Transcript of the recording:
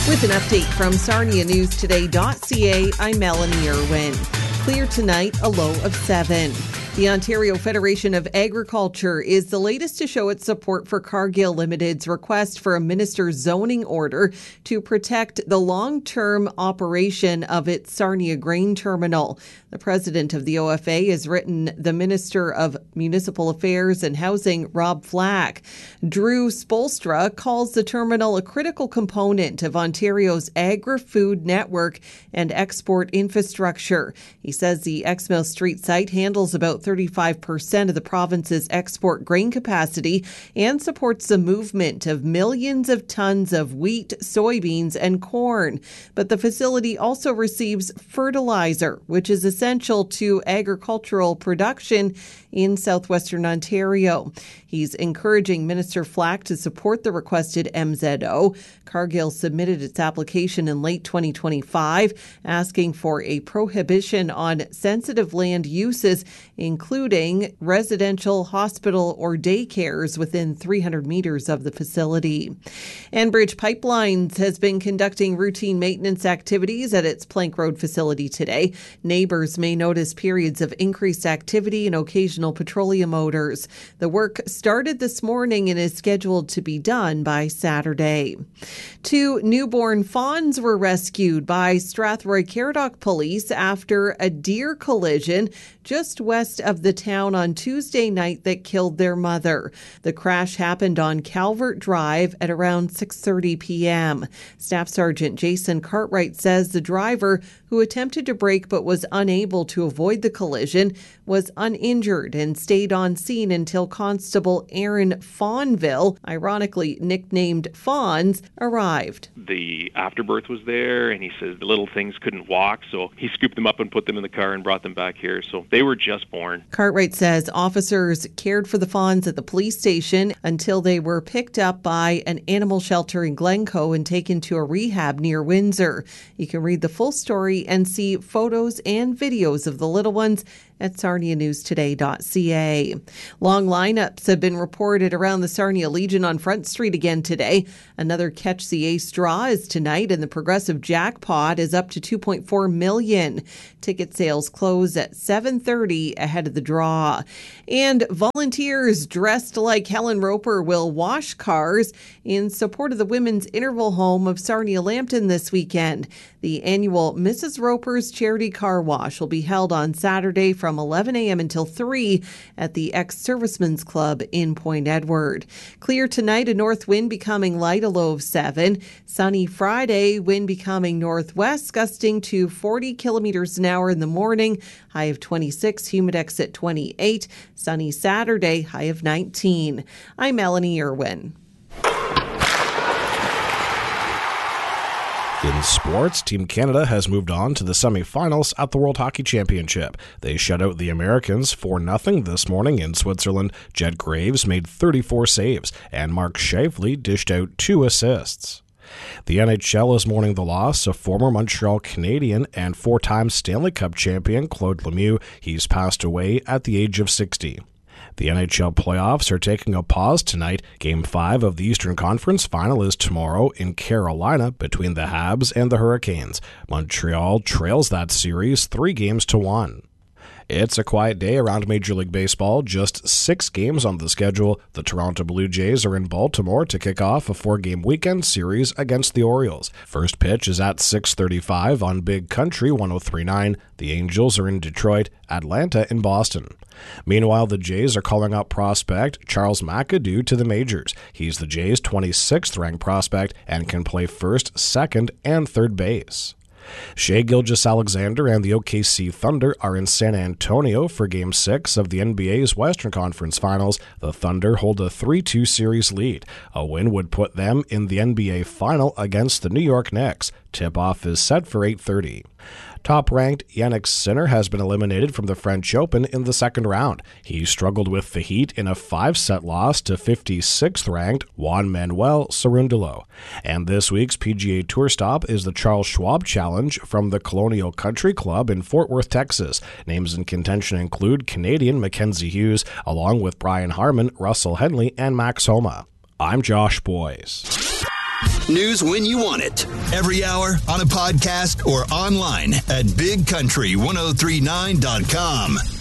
With an update from SarniaNewsToday.ca, I'm Melanie Irwin. Clear tonight, a low of 7. The Ontario Federation of Agriculture is the latest to show its support for Cargill Limited's request for a minister's zoning order to protect the long-term operation of its Sarnia grain terminal. The president of the OFA has written the Minister of Municipal Affairs and Housing, Rob Flack. Drew Spolstra calls the terminal a critical component of Ontario's agri-food network and export infrastructure. He says the Exmouth Street site handles about 35% of the province's export grain capacity and supports the movement of millions of tons of wheat, soybeans, and corn. But the facility also receives fertilizer, which is essential to agricultural production in southwestern Ontario. He's encouraging Minister Flack to support the requested MZO. Cargill submitted its application in late 2025, asking for a prohibition on sensitive land uses, including residential, hospital, or daycares within 300 meters of the facility. Enbridge Pipelines has been conducting routine maintenance activities at its Plank Road facility today. Neighbors may notice periods of increased activity and occasional petroleum odors. The work started this morning and is scheduled to be done by Saturday. 2 newborn fawns were rescued by Strathroy Caradoc police after a deer collision just west of the town on Tuesday night that killed their mother. The crash happened on Calvert Drive at around 6:30 p.m. Staff Sergeant Jason Cartwright says the driver, who attempted to brake but was unable to avoid the collision, was uninjured and stayed on scene until Constable Aaron Fawnville, ironically nicknamed Fawns, arrived. The afterbirth was there, and he says the little things couldn't walk, so he scooped them up and put them in the car and brought them back here. So they were just born. Cartwright says officers cared for the fawns at the police station until they were picked up by an animal shelter in Glencoe and taken to a rehab near Windsor. You can read the full story and see photos and videos of the little ones at SarniaNewsToday.ca. Long lineups have been reported around the Sarnia Legion on Front Street again today. Another Catch the Ace draw is tonight, and the progressive jackpot is up to $2.4 million. Ticket sales close at 7:30 ahead of the draw. And volunteers dressed like Helen Roper will wash cars in support of the Women's Interval Home of Sarnia Lambton this weekend. The annual Mrs. Roper's Charity Car Wash will be held on Saturday from 11 a.m. until 3 at the Ex-Servicemen's Club in Point Edward. Clear tonight, a north wind becoming light, a low of 7. Sunny Friday, wind becoming northwest, gusting to 40 kilometers an hour in the morning, high of 26, humidex at 28. Sunny Saturday, high of 19. I'm Melanie Irwin. In sports, Team Canada has moved on to the semi-finals at the World Hockey Championship. They shut out the Americans 4-0 this morning in Switzerland. Jed Graves made 34 saves, and Mark Scheifele dished out 2 assists. The NHL is mourning the loss of former Montreal Canadian and 4-time Stanley Cup champion Claude Lemieux. He's passed away at the age of 60. The NHL playoffs are taking a pause tonight. Game 5 of the Eastern Conference Final is tomorrow in Carolina between the Habs and the Hurricanes. Montreal trails that series 3-1. It's a quiet day around Major League Baseball. Just 6 games on the schedule. The Toronto Blue Jays are in Baltimore to kick off a 4-game weekend series against the Orioles. First pitch is at 6:35 on Big Country 103.9. The Angels are in Detroit, Atlanta in Boston. Meanwhile, the Jays are calling out prospect Charles McAdoo to the majors. He's the Jays' 26th-ranked prospect and can play first, second, and third base. Shai Gilgeous-Alexander and the OKC Thunder are in San Antonio for Game 6 of the NBA's Western Conference Finals. The Thunder hold a 3-2 series lead. A win would put them in the NBA Final against the New York Knicks. Tip-off is set for 8:30. Top-ranked Jannik Sinner has been eliminated from the French Open in the second round. He struggled with the heat in a 5-set loss to 56th-ranked Juan Manuel Cerundolo. And this week's PGA Tour stop is the Charles Schwab Challenge from the Colonial Country Club in Fort Worth, Texas. Names in contention include Canadian Mackenzie Hughes, along with Brian Harman, Russell Henley, and Max Homa. I'm Josh Boyes. News when you want it. Every hour, on a podcast, or online at bigcountry1039.com.